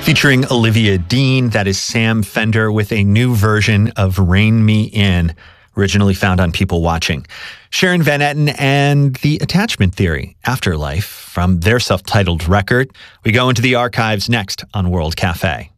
Featuring Olivia Dean, that is Sam Fender with a new version of Rein Me In, originally found on People Watching. Sharon Van Etten and The Attachment Theory, Afterlife, from their self-titled record. We go into the archives next on World Cafe.